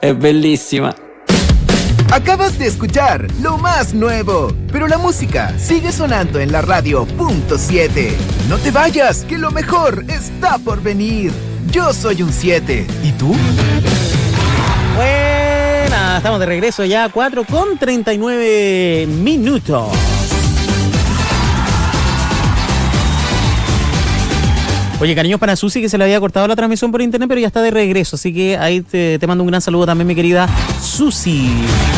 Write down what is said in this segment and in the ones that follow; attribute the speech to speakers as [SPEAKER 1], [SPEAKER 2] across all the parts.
[SPEAKER 1] Es bellísima.
[SPEAKER 2] Acabas de escuchar lo más nuevo, pero la música sigue sonando en la radio .7. No te vayas, que lo mejor está por venir. Yo soy un 7. ¿Y tú?
[SPEAKER 3] Buena, estamos de regreso ya, 4:39 minutos. Oye, cariños para Susi, que se le había cortado la transmisión por internet, pero ya está de regreso, así que ahí te mando un gran saludo también, mi querida Susi.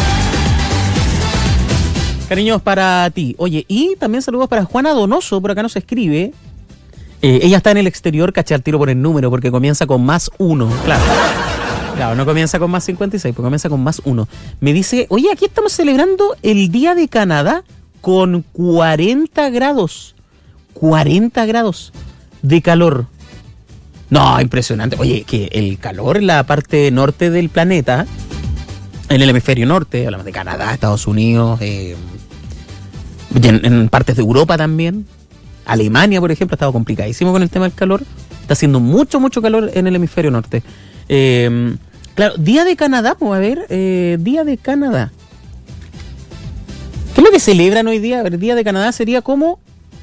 [SPEAKER 3] Cariños para ti. Oye, y también saludos para Juana Donoso, por acá nos escribe. Ella está en el exterior, caché al tiro por el número, porque comienza con +1. Claro, no comienza con +56, porque comienza con +1. Me dice, oye, aquí estamos celebrando el Día de Canadá con 40 grados. 40 grados de calor. No, impresionante. Oye, que el calor en la parte norte del planeta, en el hemisferio norte, hablamos de Canadá, Estados Unidos, en partes de Europa también. Alemania, por ejemplo, ha estado complicadísimo con el tema del calor. Está haciendo mucho calor en el hemisferio norte. Claro, Día de Canadá, pues a ver, Día de Canadá. ¿Qué es lo que celebran hoy día? A ver, Día de Canadá sería como...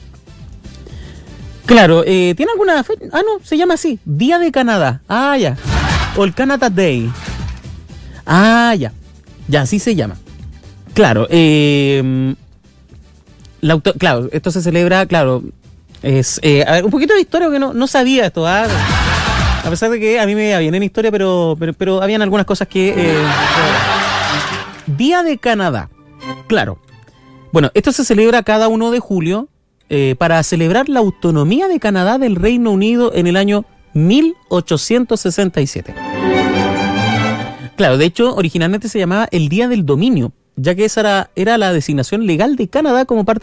[SPEAKER 3] Claro, ¿tiene alguna fecha? Ah, no, se llama así, Día de Canadá. Ah, ya. O el Canada Day. Ah, ya. Ya, así se llama. Claro, claro, esto se celebra, claro, es a ver, un poquito de historia, porque no sabía esto, ¿ah? A pesar de que a mí me iba bien en historia, pero habían algunas cosas que... Día de Canadá, claro. Bueno, esto se celebra cada 1 de julio para celebrar la autonomía de Canadá del Reino Unido en el año 1867. Claro, de hecho, originalmente se llamaba el Día del Dominio, ya que esa era la designación legal de Canadá como parte